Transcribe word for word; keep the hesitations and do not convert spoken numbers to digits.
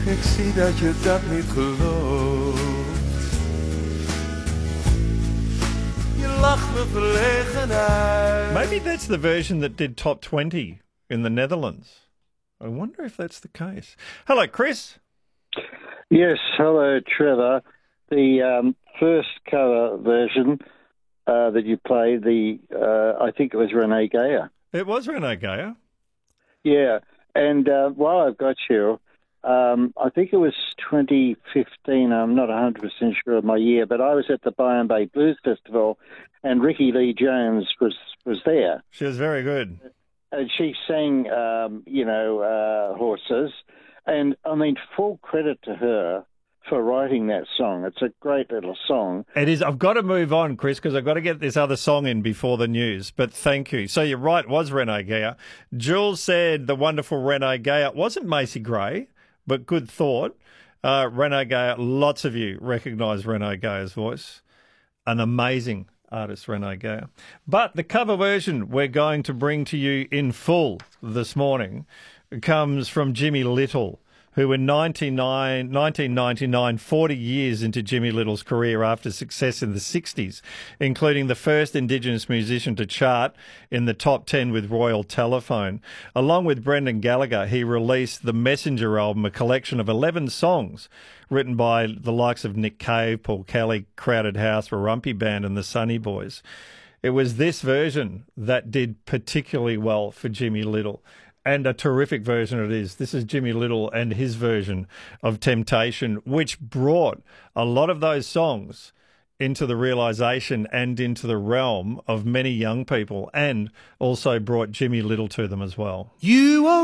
Ik zie dat je dat niet gelooft. Je lacht me verlegen uit. Maybe that's the version that did top twenty in the Netherlands. I wonder if that's the case. Hello, Chris. Yes, hello, Trevor. The um, first cover version uh, that you played, the uh, I think it was Renee Geyer. It was Renee Geyer. Yeah, and uh, while I've got you, um, I think it was twenty fifteen, I'm not one hundred percent sure of my year, but I was at the Byron Bay Blues Festival and Ricky Lee Jones was, was there. She was very good. And she sang, um, you know, uh, Horses. And, I mean, full credit to her for writing that song. It's a great little song. It is. I've got to move on, Chris, because I've got to get this other song in before the news. But thank you. So you're right, it was Renee Geyer. Jules said the wonderful Renee Geyer. It wasn't Macy Gray, but good thought. Uh, Renee Geyer, lots of you recognise Renee Geyer's voice. An amazing artist, Renee Geyer. But the cover version we're going to bring to you in full this morning comes from Jimmy Little, who in nineteen ninety-nine, forty years into Jimmy Little's career after success in the sixties, including the first Indigenous musician to chart in the top ten with Royal Telephone. Along with Brendan Gallagher, he released the Messenger album, a collection of eleven songs written by the likes of Nick Cave, Paul Kelly, Crowded House, Warumpi Band and the Sunny Boys. It was this version that did particularly well for Jimmy Little. And a terrific version it is. This is Jimmy Little and his version of Temptation, which brought a lot of those songs into the realisation and into the realm of many young people, and also brought Jimmy Little to them as well. You